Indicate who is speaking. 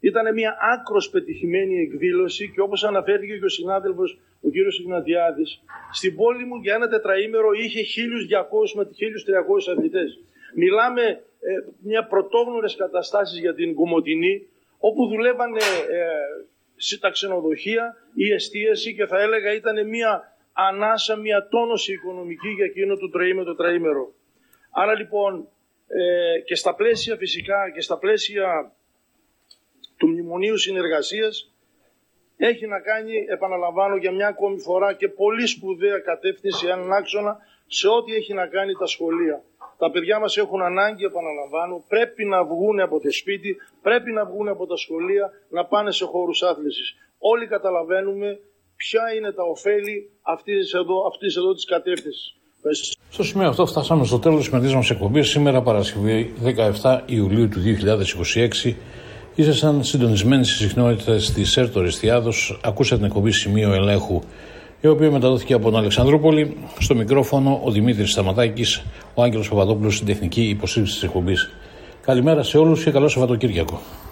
Speaker 1: Ήταν μια άκρως πετυχημένη εκδήλωση και όπως αναφέρθηκε και ο συνάδελφος ο κύριος Ιγνατιάδης, στην πόλη μου για ένα τετραήμερο είχε 1.200 με 1.300 αθλητές. Μιλάμε μια πρωτόγνωρες καταστάσεις για την Κομοτηνή, όπου δουλεύανε τα ξενοδοχεία, η εστίαση και θα έλεγα ήταν μια ανάσα, μια τόνωση οικονομική για εκείνο το τραήμερο. Άρα λοιπόν και στα πλαίσια φυσικά και στα πλαίσια του Μνημονίου Συνεργασίας έχει να κάνει, επαναλαμβάνω για μια ακόμη φορά και πολύ σπουδαία κατεύθυνση, έναν άξονα σε ό,τι έχει να κάνει τα σχολεία. Τα παιδιά μας έχουν ανάγκη, επαναλαμβάνω, πρέπει να βγουν από το σπίτι, πρέπει να βγουν από τα σχολεία, να πάνε σε χώρους άθλησης. Όλοι καταλαβαίνουμε ποια είναι τα ωφέλη αυτής εδώ της κατεύθυνσης.
Speaker 2: Στο σημείο αυτό φτάσαμε στο τέλος της σημερινής μας εκπομπής. Σήμερα Παρασκευή 17 Ιουλίου του 2026. Ήσασταν συντονισμένοι στις συχνότητες της ΕΡΤ Ορεστιάδος. Ακούσατε την εκπομπή Σημείο Ελέγχου, η οποία μεταδόθηκε από την Αλεξανδρούπολη. Στο μικρόφωνο ο Δημήτρης Σταματάκης, ο Άγγελος Παπαδόπουλος στην τεχνική υποστήριξη της εκπομπής. Καλημέρα σε όλους και καλό Σαββατοκύριακο.